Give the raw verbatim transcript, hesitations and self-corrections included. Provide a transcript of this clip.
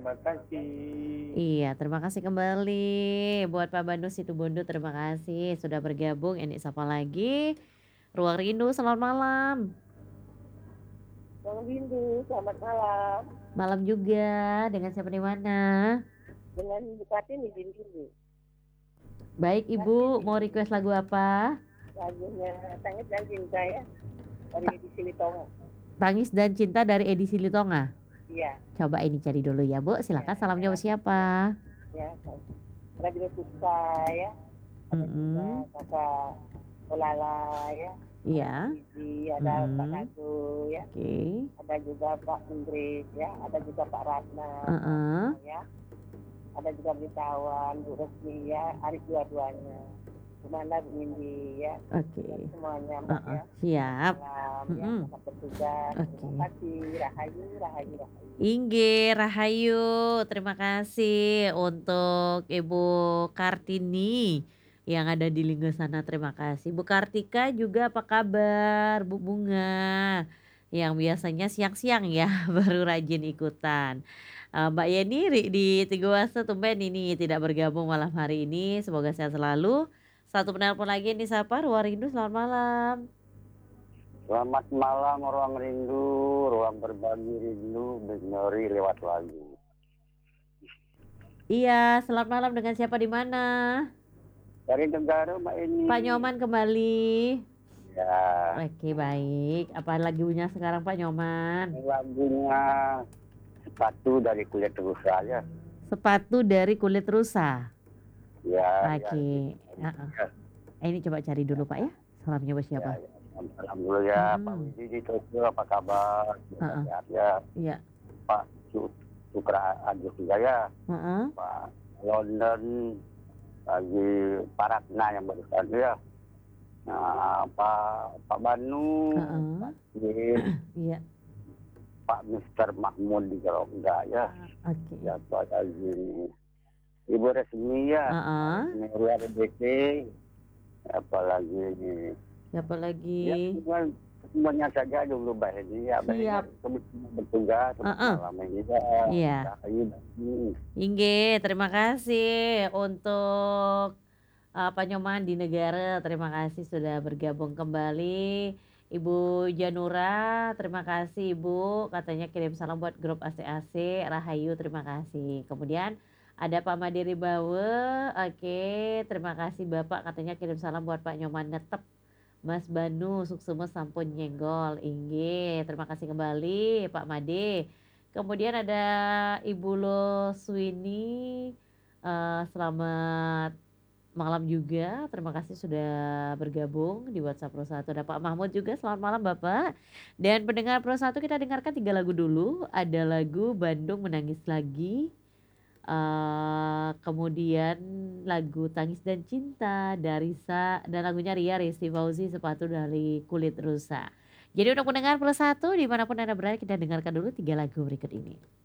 terima kasih. Iya, terima kasih kembali buat Pak Banu Situbondo, terima kasih sudah bergabung. Ini siapa lagi? Ruang Rindu, selamat malam. Ruang Rindu, selamat malam. Malam juga, dengan siapa di mana? Dengan Ibu Kartini di sini. Baik Ibu, mau request lagu apa? Lagunya Tangis dan Cinta ya, dari Edi Silitonga. Tangis dan Cinta dari Edi Silitonga? Iya. Coba ini cari dulu ya Bu, silakan salamnya buat siapa? Ya, Radio Puspa ya. Ada juga Mhm. Kakak Olala ya. Iya. Gigi, ada Pak Mhm. Nadu ya. Oke. Ada juga Pak Indris ya, ada juga Pak Ratna Heeh. ya. Ada juga Beritahuan, Bu Resmi ya, Arif dua-duanya. Gimana Bu Indi ya. Oke. Dan semuanya Mbak Heeh, ya. siap. Malam ya, Mhm. selamat bertugas. Terima Oke. kasih, Rahayu, Rahayu, Rahayu. Inggih, Rahayu, terima kasih untuk Ibu Kartini yang ada di Linggo sana, terima kasih. Bu Kartika juga apa kabar? Bu Bunga, yang biasanya siang-siang ya baru rajin ikutan. Eee, Mbak Yeni ri di Tigowasu tumben ini tidak bergabung malam hari ini, semoga sehat selalu. Satu penelpon lagi nih sapa Ruang Rindu, selamat malam. Selamat malam Ruang Rindu, ruang berbagi rindu, memori lewat lagu. Iya, selamat malam dengan siapa di mana? Dari negara Mbak Eni. Pak Nyoman kembali. Ya. Oke baik, apa lagunya sekarang Pak Nyoman? Lagunya Sepatu dari Kulit Rusa ya. Sepatu dari Kulit Rusa? Ya, Oke, ya. heeh. Ya. Ini coba cari dulu Pak ya, salamnya buat siapa? Ya, ya. Salam dulu ya, Pak Mhm. Widi di Tokyo, apa kabar? Heeh. Sehat ya. Iya. Pak Su Sukra Agus juga ya. Heeh. Pak London, lagi Pak Ratna yang barusan ya. Nah, Pak Pak Banu, Heeh. Pak Din, Iya. Pak Mister Mahmud di kalau enggak ya. Oke. Siapa lagi nih? Ibu Resmi ya. Heeh. Resmi Ria B B T. Apa lagi nih? Siapa Ya, lagi? semua, semuanya saja dulu Mbak Heni ya. Mbak Heni Siap. kebetulan bertugas Heeh. malam ini ya. Iya. Rahayu Bani. Inggih, terima kasih untuk eee, Pak Nyoman di negara, terima kasih sudah bergabung kembali. Ibu Janura, terima kasih Ibu, katanya kirim salam buat grup A C A C, Rahayu terima kasih. Kemudian ada Pak Madiri Bawe, oke terima kasih Bapak, katanya kirim salam buat Pak Nyoman netep. Mas Banu, sukses sampun nyenggol, inggih terima kasih kembali Pak Made. Kemudian ada Ibu Loswini, eee, selamat malam juga, terima kasih sudah bergabung di WhatsApp Pro satu. Ada Pak Mahmud juga, selamat malam Bapak. Dan pendengar Pro satu kita dengarkan tiga lagu dulu, ada lagu Bandung Menangis Lagi, eee, kemudian lagu Tangis dan Cinta dari Sa dan lagunya Ria Risti Fauzi, Sepatu dari Kulit Rusa. Jadi untuk pendengar Pro satu dimanapun Anda berada, kita dengarkan dulu tiga lagu berikut ini.